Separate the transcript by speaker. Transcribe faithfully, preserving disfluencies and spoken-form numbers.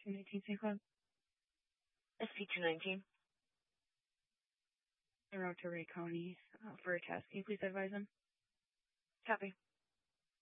Speaker 1: two nineteen Saint Cloud.
Speaker 2: S P two nineteen.
Speaker 1: En route to Ray County uh, for a test. Can you please advise him?
Speaker 2: Copy.